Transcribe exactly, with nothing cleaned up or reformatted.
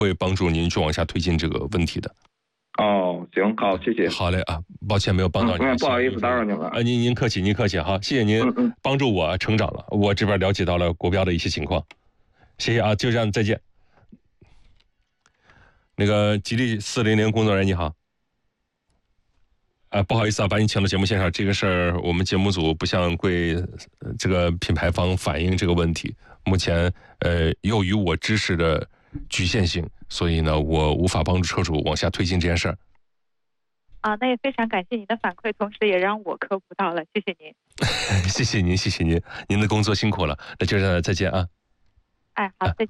会帮助您去往下推进这个问题的。 哦，行，好，谢谢。 好嘞啊，抱歉没有帮到您， 嗯，不好意思打扰您了。 啊，您您客气，您客气，好，谢谢您帮助我成长了，我这边了解到了国标的一些情况，谢谢啊，就这样，再见。那个吉利四零零工作人员你好。啊，不好意思啊，把你请到节目现场，这个事儿我们节目组不向贵这个品牌方反映这个问题，目前呃由于我知识的局限性，所以呢我无法帮助车主往下推进这件事儿。 啊，那也非常感谢您的反馈，同时也让我科普到了，谢谢您。 谢谢您，谢谢您，您的工作辛苦了，那就这样，再见啊。 哎，好，再见。